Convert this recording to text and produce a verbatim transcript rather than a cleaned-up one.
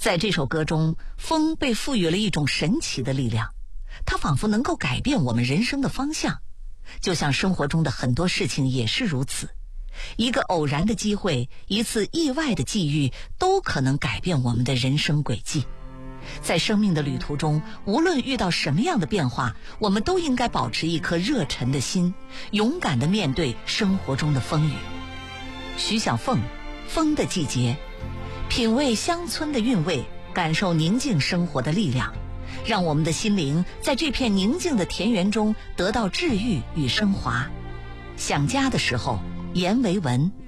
在这首歌中，风被赋予了一种神奇的力量，它仿佛能够改变我们人生的方向，就像生活中的很多事情也是如此。一个偶然的机会，一次意外的际遇，都可能改变我们的人生轨迹。在生命的旅途中，无论遇到什么样的变化，我们都应该保持一颗热忱的心，勇敢地面对生活中的风雨。徐小凤，风的季节，品味乡村的韵味，感受宁静生活的力量，让我们的心灵在这片宁静的田园中得到治愈与升华。想家的时候，阎维文。